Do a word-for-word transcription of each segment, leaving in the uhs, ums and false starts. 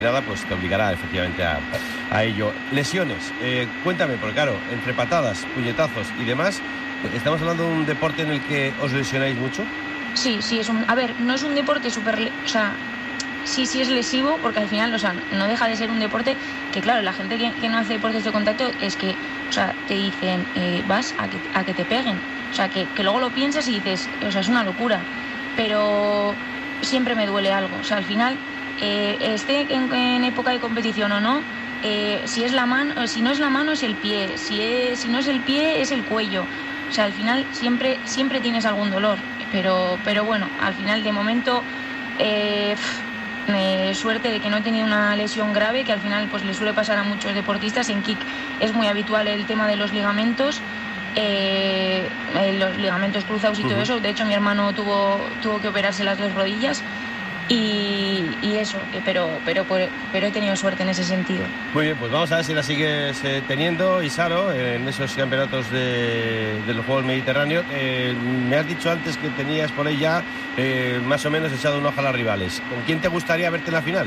Nada, pues te obligará efectivamente a, a ello. Lesiones, eh, cuéntame, porque claro, entre patadas, puñetazos y demás, ¿estamos hablando de un deporte en el que os lesionáis mucho? Sí, sí, es un... A ver, no es un deporte súper... O sea, sí, sí es lesivo, porque al final, o sea, no deja de ser un deporte que, claro, la gente que, que no hace deportes de contacto es que, o sea, te dicen, eh, vas a que, a que te peguen. O sea, que, que luego lo piensas y dices, o sea, es una locura. Pero siempre me duele algo. O sea, al final... Eh, esté en, en época de competición o no, eh, si es la mano, si no es la mano es el pie, si, es, si no es el pie es el cuello. O sea, al final siempre, siempre tienes algún dolor, pero, pero bueno, al final de momento eh, me suerte de que no he tenido una lesión grave, que al final pues le suele pasar a muchos deportistas. En kick es muy habitual el tema de los ligamentos. Eh, los ligamentos cruzados y uh-huh. todo eso. De hecho mi hermano tuvo, tuvo que operarse las dos rodillas. Y, y eso, pero, pero, pero he tenido suerte en ese sentido. Muy bien, pues vamos a ver si la sigues eh, teniendo, Isaro, en esos campeonatos de, de los Juegos Mediterráneos. Eh, me has dicho antes que tenías por ahí ya eh, más o menos echado un ojo a las rivales. ¿Con quién te gustaría verte en la final?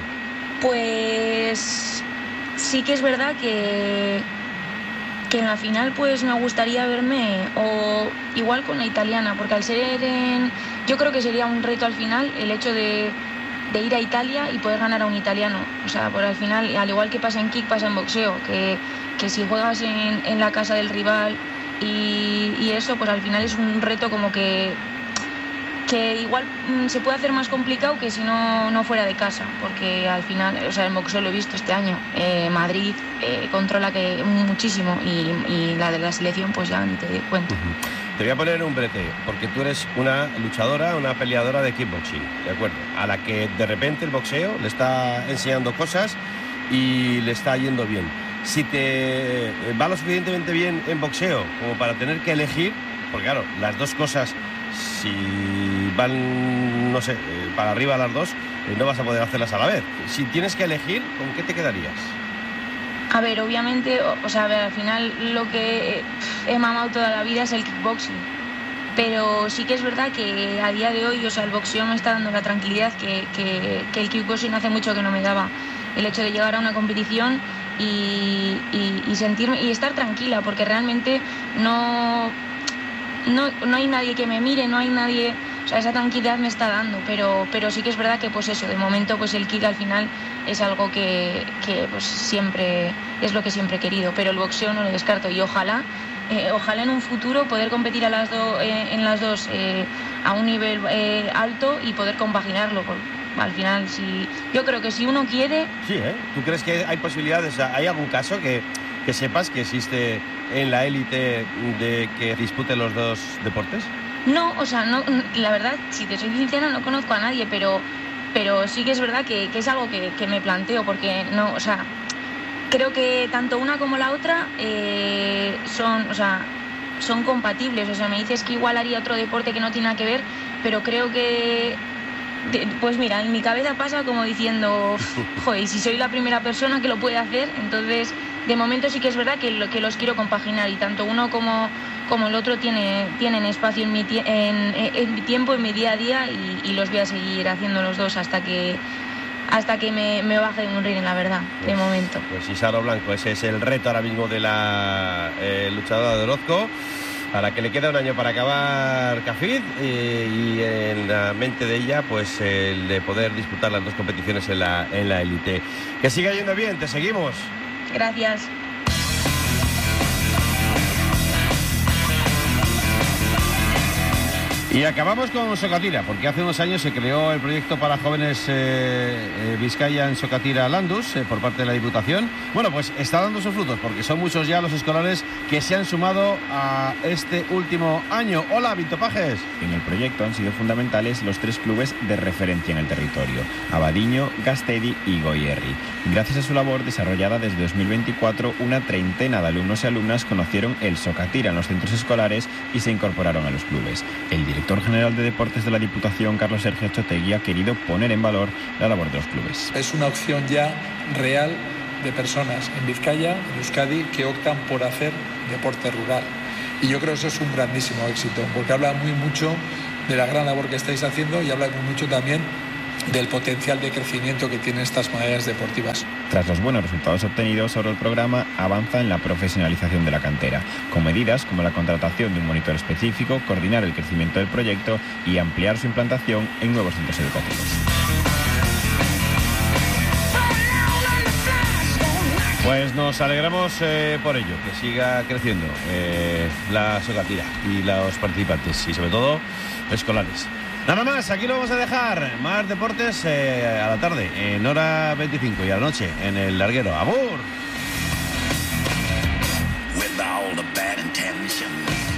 Pues sí que es verdad que, que en la final pues me gustaría verme o igual con la italiana, porque al ser en... Yo creo que sería un reto al final el hecho de... de ir a Italia y poder ganar a un italiano. O sea, por al final, al igual que pasa en kick, pasa en boxeo, que, que si juegas en, en la casa del rival y, y eso, pues al final es un reto como que, que igual mm, se puede hacer más complicado que si no, no fuera de casa, porque al final, o sea, en boxeo lo he visto este año, eh, Madrid eh, controla que muchísimo y, y la de la selección pues ya ni te cuento. Uh-huh. Te voy a poner un brete, porque tú eres una luchadora, una peleadora de kickboxing, ¿de acuerdo? A la que de repente el boxeo le está enseñando cosas y le está yendo bien. Si te va lo suficientemente bien en boxeo como para tener que elegir, porque claro, las dos cosas, si van, no sé, para arriba las dos, no vas a poder hacerlas a la vez. Si tienes que elegir, ¿con qué te quedarías? A ver, obviamente, o, o sea, a ver, al final lo que he mamado toda la vida es el kickboxing. Pero sí que es verdad que a día de hoy, o sea, el boxeo me está dando la tranquilidad que, que, que el kickboxing hace mucho que no me daba. El hecho de llegar a una competición y, y, y sentirme y estar tranquila, porque realmente no, no, no hay nadie que me mire, no hay nadie... O sea, esa tranquilidad me está dando, pero, pero sí que es verdad que pues eso, de momento pues el kick al final es algo que, que pues siempre es lo que siempre he querido, pero el boxeo no lo descarto y ojalá, eh, ojalá en un futuro poder competir a las do, eh, en las dos eh, a un nivel eh, alto y poder compaginarlo. Por, al final, si, yo creo que si uno quiere... Sí, ¿eh? ¿Tú crees que hay posibilidades? ¿Hay algún caso que, que sepas que existe en la élite de que disputen los dos deportes? No, o sea, no, la verdad, si te soy sincera, no conozco a nadie, pero, pero sí que es verdad que, que es algo que, que me planteo, porque no, o sea, creo que tanto una como la otra eh, son, o sea, son compatibles. O sea, me dices que igual haría otro deporte que no tiene nada que ver, pero creo que, pues mira, en mi cabeza pasa como diciendo, joder, si soy la primera persona que lo puede hacer, entonces, de momento sí que es verdad que, lo, que los quiero compaginar y tanto uno como... como el otro tiene, tienen espacio en mi, tie- en, en mi tiempo, en mi día a día y, y los voy a seguir haciendo los dos hasta que hasta que me, me baje de un ring, la verdad, pues, de momento. Pues Isaro Blanco, ese es el reto ahora mismo de la eh, luchadora de Orozco, a la que le queda un año para acabar Cafid eh, y en la mente de ella pues el de poder disputar las dos competiciones en la en la élite. Que siga yendo bien, te seguimos. Gracias. Y acabamos con Sokatira, porque hace unos años se creó el proyecto para jóvenes eh, eh, Vizcaya en Sokatira Landus eh, por parte de la Diputación. Bueno, pues está dando sus frutos, porque son muchos ya los escolares que se han sumado a este último año. Hola, Vinto Pajes. En el proyecto han sido fundamentales los tres clubes de referencia en el territorio: Abadiño, Gastedi y Goierri. Gracias a su labor desarrollada desde dos mil veinticuatro, una treintena de alumnos y alumnas conocieron el Sokatira en los centros escolares y se incorporaron a los clubes. El director El director general de Deportes de la Diputación, Carlos Sergio Chotegui, ha querido poner en valor la labor de los clubes. Es una opción ya real de personas en Vizcaya, en Euskadi, que optan por hacer deporte rural. Y yo creo que eso es un grandísimo éxito, porque habla muy mucho de la gran labor que estáis haciendo y habla muy mucho también del potencial de crecimiento que tienen estas modalidades deportivas. Tras los buenos resultados obtenidos, ahora el programa avanza en la profesionalización de la cantera, con medidas como la contratación de un monitor específico, coordinar el crecimiento del proyecto y ampliar su implantación en nuevos centros educativos. Pues nos alegramos eh, por ello, que siga creciendo eh, la socatira y los participantes y sobre todo escolares. Nada más, aquí lo vamos a dejar. Más deportes eh, a la tarde, en hora veinticinco, y a la noche en el larguero. ¡Abur! With all the bad intentions.